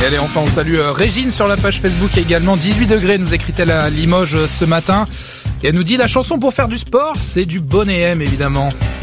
Et allez, enfin on salue Régine sur la page Facebook également. 18 degrés nous écrit-elle à Limoges ce matin. Et elle nous dit la chanson pour faire du sport, c'est du Boney M évidemment.